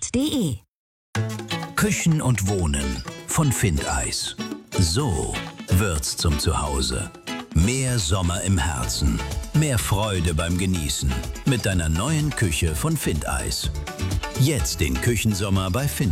findeis.de. Küchen und Wohnen von Findeis. So wird's zum Zuhause. Mehr Sommer im Herzen. Mehr Freude beim Genießen. Mit deiner neuen Küche von Findeis. Jetzt den Küchensommer bei Findeis.